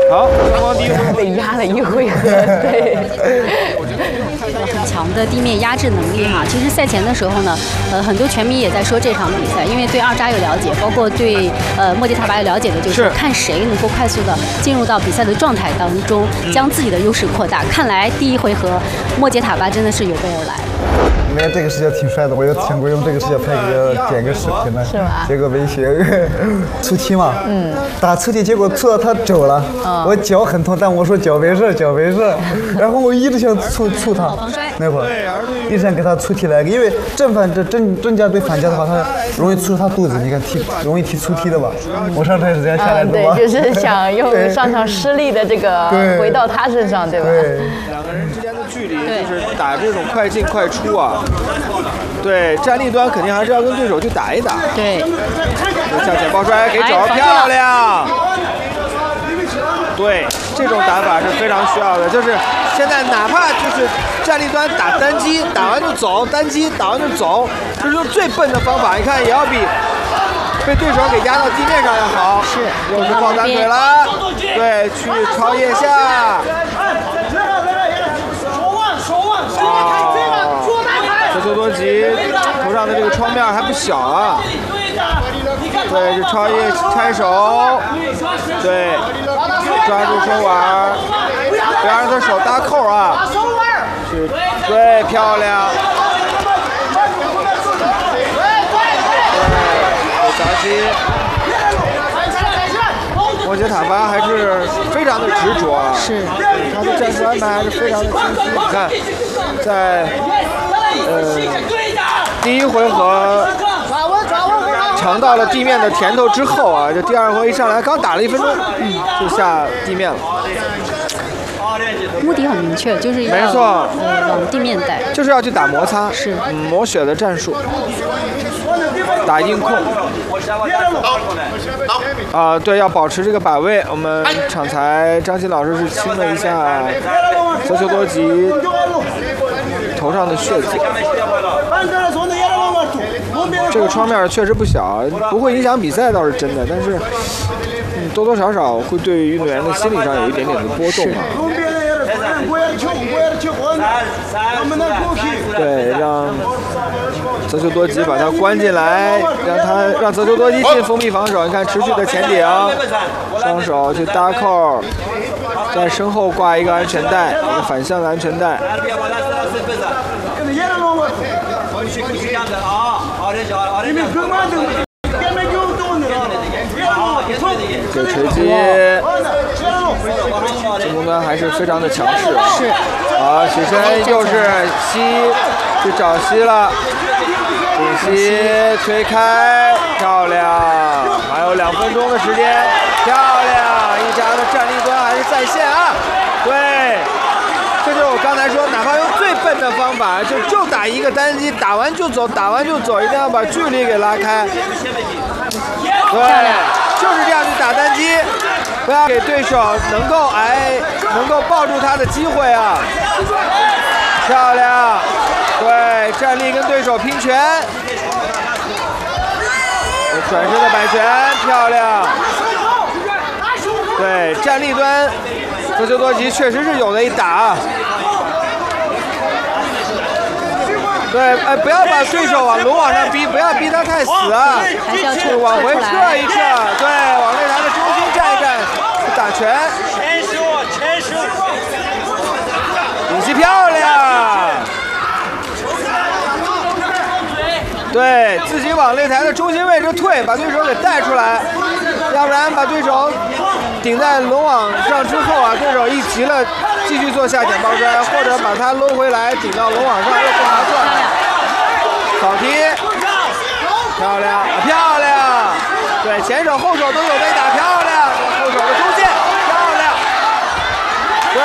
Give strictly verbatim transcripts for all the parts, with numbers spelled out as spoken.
好，双方第一回合被压了一回合，对。 很强的地面压制能力哈。其实赛前的时候呢，呃，很多拳迷也在说这场比赛，因为对二扎有了解，包括对呃莫杰塔巴有了解的，就是看谁能够快速的进入到比赛的状态当中，将自己的优势扩大。看来第一回合莫杰塔巴真的是有备而来。 没有这个视角挺帅的，我有想过用这个视角拍个剪个视频呢， 是吧？ 结果没学，出踢嘛，嗯，打出踢，结果触到他肘了，哦、我脚很痛，但我说脚没事，脚没事，然后我一直想触触他，那会儿一直想给他出踢来，因为正反这正正架对反架的话，他容易触他肚子，你看踢容易踢出踢的吧？我上场也是这样下来的嘛、 嗯，对，就是想用上场失利的这个回到他身上，对吧？ 对， 两个人之间的距离就是打这种快进快出啊。对，站立端肯定还是要跟对手去打一打。 对， 向前抱摔给肘，漂亮。对，这种打法是非常需要的。就是现在哪怕就是站立端打单击，打完就走；单击打完就走，这就是最笨的方法。你看，也要比被对手给压到地面上要好。 是， 又是抱单腿了。对，去超腋下。泽修多吉头上的这个创面还不小啊！对，这超腋拆手，对，抓住手腕，不要让他手搭扣啊！是，对，漂亮。对，夹击。莫杰塔巴还是非常的执着啊！ 是， 他的战术安排还是非常的清晰。你看，在呃第一回合尝到了地面的甜头之后啊，这第二回一上来刚打了一分钟，嗯，就下地面了。 目的很明确，就是要没错， 呃往地面带， 就是要去打摩擦， 是、 嗯、磨血的战术，打硬控。啊、呃，对，要保持这个把位。我们场裁张鑫老师是亲了一下泽修多吉头上的血迹。这个窗面确实不小，不会影响比赛倒是真的，但是嗯，多多少少会对运动员的心理上有一点点的波动啊。对，让泽修多吉把他关进来，让他让泽修多吉进封闭防守。你看，持续的前顶，双手去搭扣，在身后挂一个安全带，一个反向的安全带。这锤击，进攻端还是非常的强势。 是。 好，起身又是膝，去找膝了，顶膝推开，漂亮。还有两分钟的时间，漂亮。一扎的站立端还是在线啊。对，这就是我刚才说，哪怕用最笨的方法，就就打一个单击，打完就走，打完就走，一定要把距离给拉开。对，就是这样去打单击，不要给对手能够哎能够抱住他的机会啊！漂亮，对，站立跟对手拼拳，转身的摆拳，漂亮。对，站立端，泽修多吉确实是有的一打。对，哎，不要把对手往龙网上逼，不要逼他太死啊， 还是要撤往回撤一撤，对，往擂台的中心站一站，打拳，顶膝漂亮，对自己往擂台的中心位置退，把对手给带出来，要不然把对手顶在龙网上之后啊，对手一急了。继续做下剪抱摔，或者把它搂回来，顶到龙网上又不划算。扫踢，漂亮，漂亮！对，前手后手都有被打，漂亮！后手的中线，漂亮！对，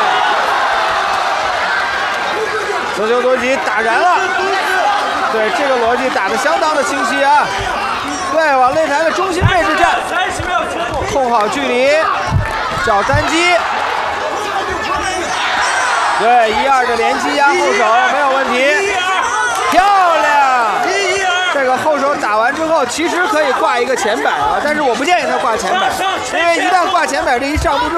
泽修多吉打燃了。对，这个逻辑打得相当的清晰啊！对，往擂台的中心位置站，控好距离，找单击。对，一二的连击压后手没有问题，漂亮！这个后手打完之后，其实可以挂一个前摆啊，但是我不建议他挂前摆，因为一旦挂前摆，这一上步之后。